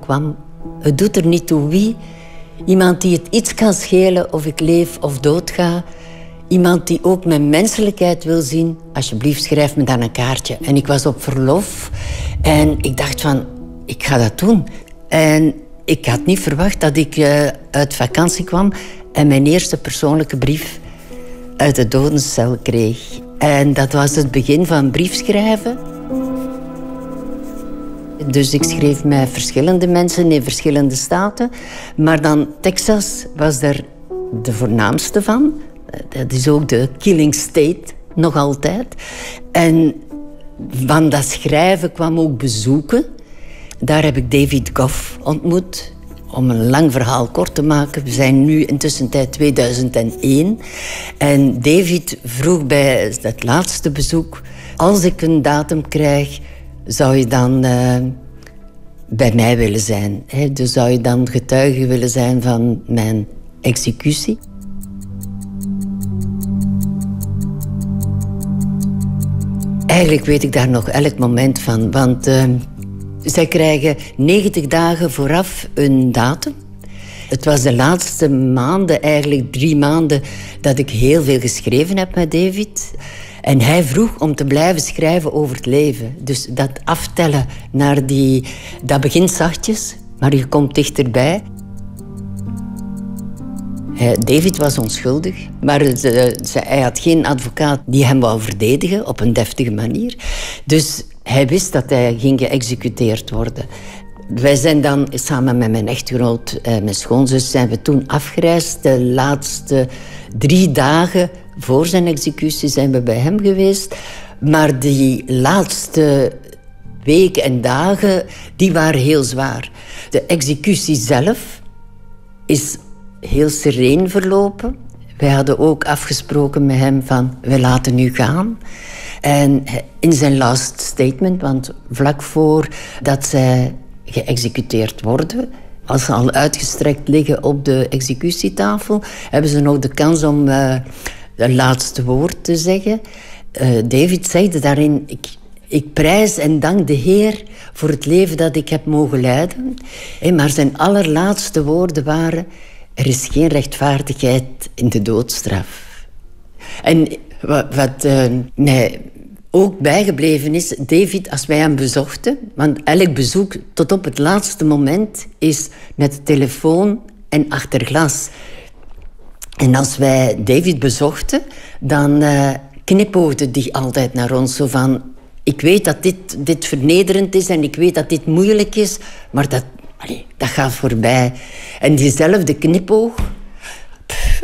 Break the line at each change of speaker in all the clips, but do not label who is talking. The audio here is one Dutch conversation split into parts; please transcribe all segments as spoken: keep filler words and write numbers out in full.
kwam. Het doet er niet toe wie. Iemand die het iets kan schelen of ik leef of doodga. Iemand die ook mijn menselijkheid wil zien. Alsjeblieft, schrijf me dan een kaartje. En ik was op verlof. En ik dacht van, ik ga dat doen. En ik had niet verwacht dat ik uh, uit vakantie kwam en mijn eerste persoonlijke brief uit de dodencel kreeg. En dat was het begin van briefschrijven. Dus ik schreef met verschillende mensen in verschillende staten. Maar dan Texas was er de voornaamste van. Dat is ook de killing state, nog altijd. En van dat schrijven kwam ook bezoeken. Daar heb ik David Goff ontmoet. Om een lang verhaal kort te maken. We zijn nu intussen tijd tweeduizend één. En David vroeg bij het laatste bezoek... als ik een datum krijg, zou je dan uh, bij mij willen zijn. Hè? Dus zou je dan getuige willen zijn van mijn executie. Eigenlijk weet ik daar nog elk moment van. Want uh, zij krijgen negentig dagen vooraf een datum. Het was de laatste maanden, eigenlijk drie maanden... dat ik heel veel geschreven heb met David. En hij vroeg om te blijven schrijven over het leven. Dus dat aftellen naar die... Dat begint zachtjes, maar je komt dichterbij. David was onschuldig, maar hij had geen advocaat die hem wou verdedigen op een deftige manier. Dus hij wist dat hij ging geëxecuteerd worden. Wij zijn dan samen met mijn echtgenoot en mijn schoonzus zijn we toen afgereisd. De laatste drie dagen voor zijn executie zijn we bij hem geweest. Maar die laatste weken en dagen, die waren heel zwaar. De executie zelf is heel sereen verlopen. Wij hadden ook afgesproken met hem van, we laten nu gaan. En in zijn last statement, want vlak voor dat zij geëxecuteerd worden, als ze al uitgestrekt liggen op de executietafel, hebben ze nog de kans om uh, het laatste woord te zeggen. Uh, David zeide daarin, ik, ik prijs en dank de Heer voor het leven dat ik heb mogen leiden. Hey, maar zijn allerlaatste woorden waren, er is geen rechtvaardigheid in de doodstraf. En wat, wat uh, mij ook bijgebleven is, David, als wij hem bezochten, want elk bezoek tot op het laatste moment is met de telefoon en achter glas. En als wij David bezochten, dan uh, knipoogde hij altijd naar ons, zo van, ik weet dat dit, dit vernederend is en ik weet dat dit moeilijk is, maar dat, allee, dat gaat voorbij. En diezelfde knipoog, pff,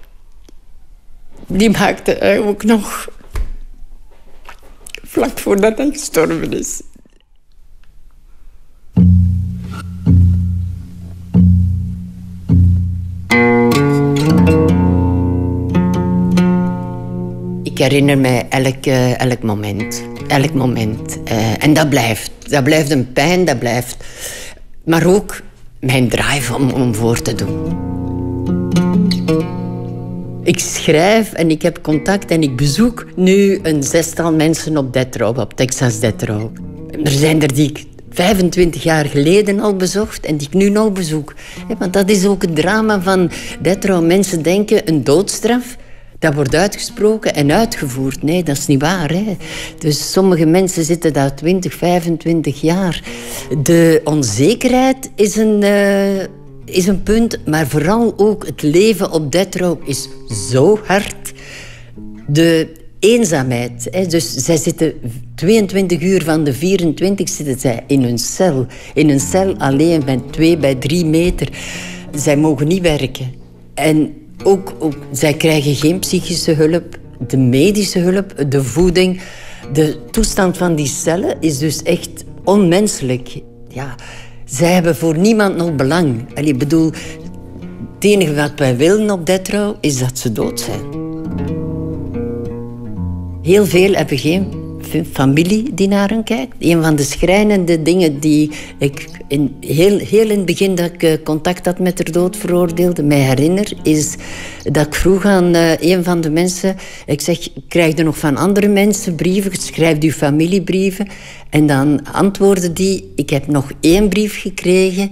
die maakte hij ook nog vlak voordat hij gestorven is. Ik herinner mij elk, uh, elk moment. Elk moment. Uh, en dat blijft. Dat blijft een pijn, dat blijft. Maar ook mijn drive om, om voor te doen. Ik schrijf en ik heb contact en ik bezoek nu een zestal mensen op Death Row, op Texas Death Row. Er zijn er die ik vijfentwintig jaar geleden al bezocht en die ik nu nog bezoek. Want dat is ook het drama van Death Row. Mensen denken, een doodstraf, dat wordt uitgesproken en uitgevoerd. Nee, dat is niet waar. Hè? Dus sommige mensen zitten daar twintig, vijfentwintig jaar. De onzekerheid is een... Uh, is een punt, maar vooral ook het leven op Death Row is zo hard. De eenzaamheid. Hè. Dus zij zitten tweeëntwintig uur van de vierentwintig zitten zij in hun cel. In een cel alleen met twee bij drie meter. Zij mogen niet werken. En ook, ook zij krijgen geen psychische hulp. De medische hulp, de voeding. De toestand van die cellen is dus echt onmenselijk. Ja... Zij hebben voor niemand nog belang. En ik bedoel, het enige wat wij willen op Death Row is dat ze dood zijn. Heel veel hebben geen familie die naar hen kijkt. Een van de schrijnende dingen die ik in, heel, heel in het begin dat ik contact had met de doodveroordeelde mij herinner, is dat ik vroeg aan uh, een van de mensen, ik zeg, krijg je nog van andere mensen brieven? Schrijf je familiebrieven? En dan antwoordde die, ik heb nog één brief gekregen